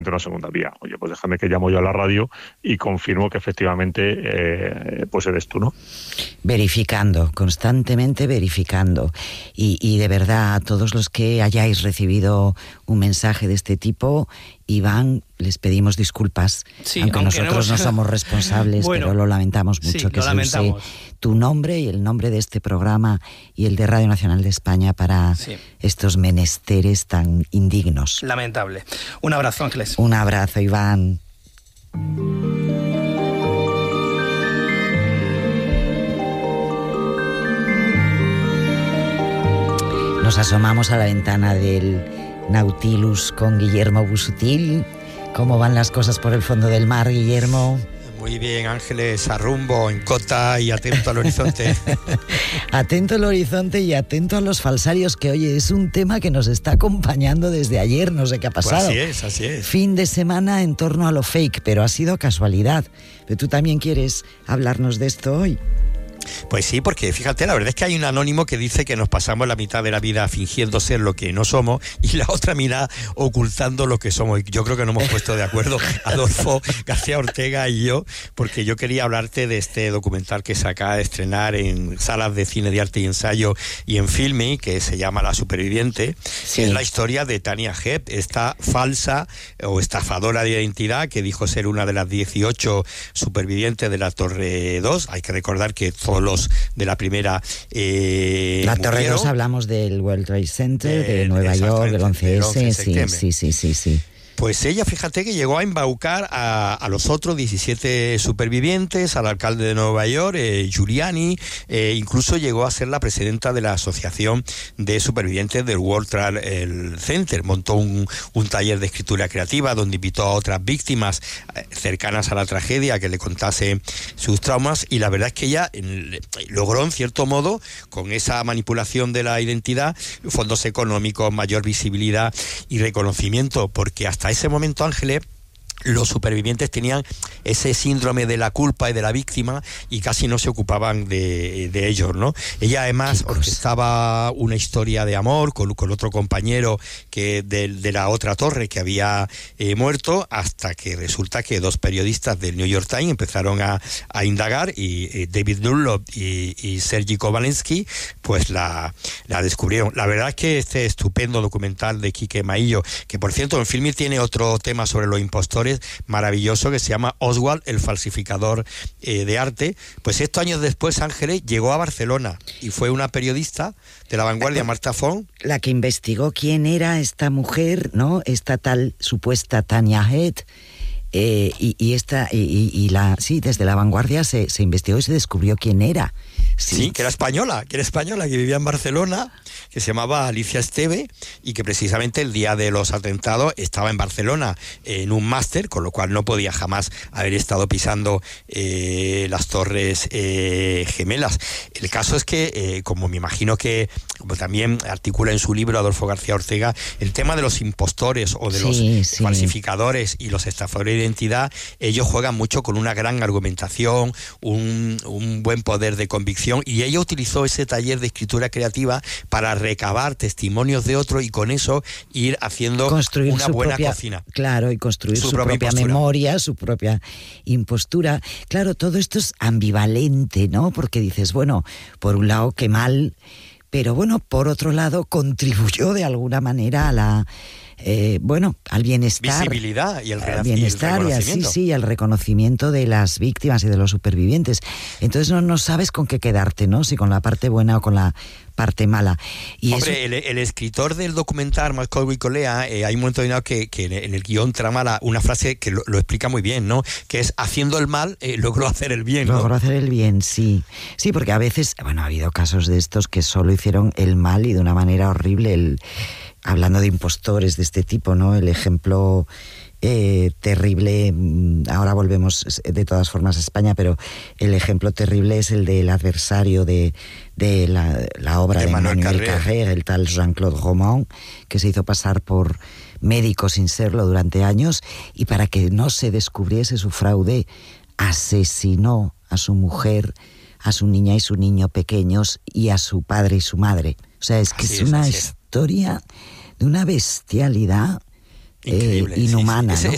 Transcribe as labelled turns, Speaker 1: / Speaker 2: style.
Speaker 1: una segunda vía. Oye, pues déjame que llamo yo a la radio y confirmo que efectivamente pues eres tú, ¿no?
Speaker 2: Verificando, constantemente verificando. Y de verdad, a todos los que hayáis recibido un mensaje de este tipo, Iván, les pedimos disculpas, sí, aunque nosotros no somos responsables, bueno, pero lo lamentamos mucho, sí, que se use tu nombre y el nombre de este programa y el de Radio Nacional de España para estos menesteres tan indignos.
Speaker 3: Lamentable. Un abrazo, Ángeles.
Speaker 2: Un abrazo, Iván. Nos asomamos a la ventana del Nautilus con Guillermo Busutil. ¿Cómo van las cosas por el fondo del mar, Guillermo?
Speaker 4: Muy bien, Ángeles, a rumbo, en cota y atento al horizonte.
Speaker 2: Atento al horizonte y atento a los falsarios, que oye, es un tema que nos está acompañando desde ayer, no sé qué ha pasado.
Speaker 4: Pues así es.
Speaker 2: Fin de semana en torno a lo fake, pero ha sido casualidad. Pero tú también quieres hablarnos de esto hoy.
Speaker 4: Pues sí, porque fíjate, la verdad es que hay un anónimo que dice que nos pasamos la mitad de la vida fingiendo ser lo que no somos y la otra mitad ocultando lo que somos. Yo creo que nos hemos puesto de acuerdo, Adolfo García Ortega y yo, porque yo quería hablarte de este documental que se acaba de estrenar en salas de cine de arte y ensayo y en Filmi, que se llama La Superviviente, que es la historia de Tania Hepp, esta falsa o estafadora de identidad que dijo ser una de las 18 supervivientes de la Torre 2. Hay que recordar que todos los de la primera
Speaker 2: la Torre 2, hablamos del World Trade Center de Nueva York, del 11S, sí.
Speaker 4: Pues ella, fíjate que llegó a embaucar a los otros 17 supervivientes, al alcalde de Nueva York, Giuliani, incluso llegó a ser la presidenta de la Asociación de Supervivientes del World Trade Center. Montó un taller de escritura creativa donde invitó a otras víctimas cercanas a la tragedia que le contase sus traumas, y la verdad es que ella logró, en cierto modo, con esa manipulación de la identidad, fondos económicos, mayor visibilidad y reconocimiento, porque hasta ese momento, Ángeles, los supervivientes tenían ese síndrome de la culpa y de la víctima y casi no se ocupaban de ellos, ¿no? Ella además orquestaba una historia de amor con otro compañero que de la otra torre que había muerto, hasta que resulta que dos periodistas del New York Times empezaron a indagar, y David Dunlop y Sergei Kovalensky pues la descubrieron. La verdad es que este estupendo documental de Quique Maillo, que por cierto en Filmi tiene otro tema sobre los impostores maravilloso que se llama Oswald, el falsificador de arte, pues estos años después, Ángeles, llegó a Barcelona y fue una periodista de La Vanguardia, Marta Font,
Speaker 2: la que investigó quién era esta mujer, ¿no? Esta tal supuesta Tania Hepp. Desde La Vanguardia se investigó y se descubrió quién era.
Speaker 4: Sí, que era española, que vivía en Barcelona, que se llamaba Alicia Esteve, y que precisamente el día de los atentados estaba en Barcelona en un máster, con lo cual no podía jamás haber estado pisando las Torres Gemelas. El caso es que, como me imagino que, como también articula en su libro Adolfo García Ortega, el tema de los impostores o de los falsificadores y los estafadores de identidad, ellos juegan mucho con una gran argumentación, un buen poder de convicción, y ella utilizó ese taller de escritura creativa para recabar testimonios de otros y con eso ir haciendo una buena cocina.
Speaker 2: Claro, y construir su propia memoria, su propia impostura. Claro, todo esto es ambivalente, ¿no? Porque dices, bueno, por un lado, qué mal, pero bueno, por otro lado, contribuyó de alguna manera a la... al bienestar,
Speaker 4: visibilidad y el
Speaker 2: reconocimiento. Y el reconocimiento de las víctimas y de los supervivientes. Entonces no sabes con qué quedarte, ¿no? Si con la parte buena o con la parte mala. Y
Speaker 4: hombre, el escritor del documental, Michael Wicolea, hay un momento determinado que en el guión trama una frase que lo explica muy bien, ¿no? Que es, haciendo el mal, logró hacer el bien, ¿no?
Speaker 2: Logró hacer el bien, sí. Sí, porque a veces, ha habido casos de estos que solo hicieron el mal y de una manera horrible. Hablando de impostores de este tipo, ¿no? El ejemplo terrible, ahora volvemos de todas formas a España, pero el ejemplo terrible es el del adversario de la obra de Emmanuel Carrère, el tal Jean-Claude Roman, que se hizo pasar por médico sin serlo durante años, y para que no se descubriese su fraude, asesinó a su mujer, a su niña y su niño pequeños, y a su padre y su madre. O sea, es que es una historia de una bestialidad inhumana, ¿no?